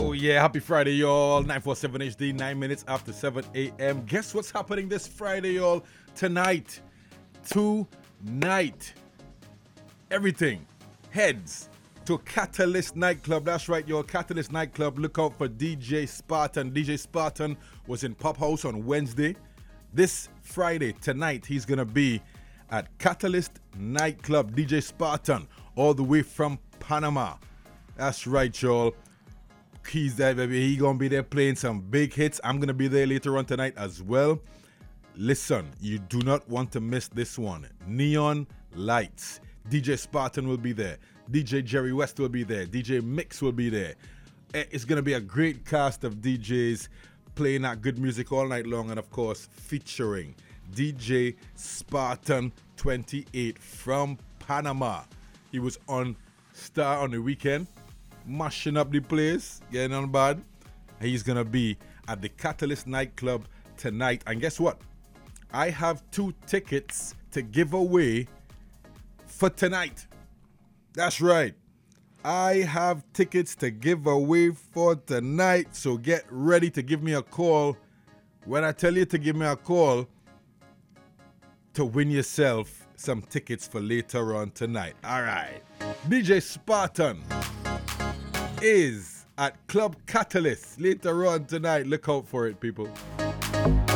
Oh yeah, happy Friday, y'all. 947 HD, 9 minutes after 7 a.m. Guess what's happening this Friday, y'all? Tonight. Everything heads to Catalyst Nightclub. That's right, y'all. Catalyst Nightclub. Look out for DJ Spartan. DJ Spartan was in Pop House on Wednesday. This Friday, tonight, he's going to be at Catalyst Nightclub. DJ Spartan, all the way from Panama. That's right, y'all. He's there, baby. He's going to be there playing some big hits. I'm going to be there later on tonight as well. Listen, you do not want to miss this one. Neon Lights. DJ Spartan will be there. DJ Jerry West will be there. DJ Mix will be there. It's going to be a great cast of DJs playing that good music all night long, and of course featuring DJ Spartan 28 from Panama. He was on Star on the Weekend, mashing up the place, getting on bad. He's going to be at the Catalyst Nightclub tonight. And guess what? I have 2 tickets to give away for tonight. That's right. I have tickets to give away for tonight. So get ready to give me a call. When I tell you to give me a call to win yourself some tickets for later on tonight. All right. DJ Spartan is at Club Catalyst later on tonight. Look out for it, people.